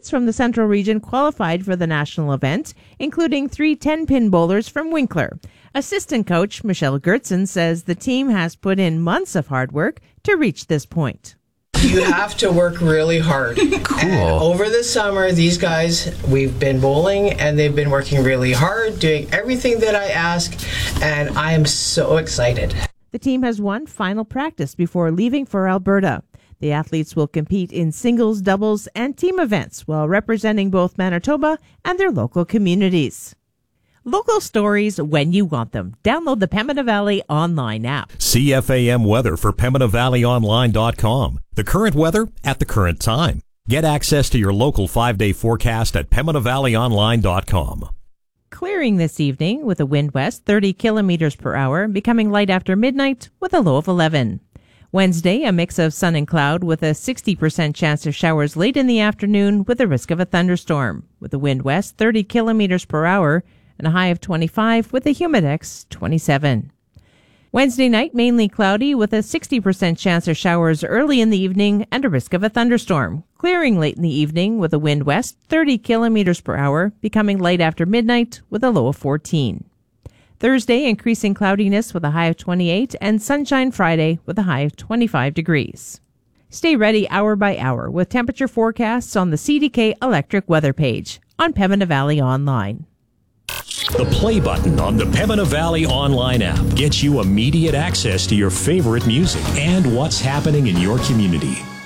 athletes from the Central Region qualified for the national event, including 3 10-pin bowlers from Winkler. Assistant coach Michelle Gertzen says the team has put in months of hard work to reach this point. You have to work really hard. Cool. And over the summer, these guys, we've been bowling, and they've been working really hard, doing everything that I ask, and I am so excited. The team has one final practice before leaving for Alberta. The athletes will compete in singles, doubles, and team events while representing both Manitoba and their local communities. Local stories when you want them. Download the Pembina Valley Online app. CFAM weather for PembinaValleyOnline.com. The current weather at the current time. Get access to your local 5-day forecast at PembinaValleyOnline.com. Clearing this evening with a wind west 30 kilometers per hour, becoming light after midnight with a low of 11. Wednesday, a mix of sun and cloud with a 60% chance of showers late in the afternoon with a risk of a thunderstorm, with a wind west 30 kilometers per hour and a high of 25 with a humidex 27. Wednesday night, mainly cloudy with a 60% chance of showers early in the evening and a risk of a thunderstorm, clearing late in the evening with a wind west 30 kilometers per hour, becoming light after midnight with a low of 14. Thursday, increasing cloudiness with a high of 28 and sunshine Friday with a high of 25 degrees. Stay ready hour by hour with temperature forecasts on the CDK Electric Weather page on Pembina Valley Online. The play button on the Pembina Valley Online app gets you immediate access to your favorite music and what's happening in your community.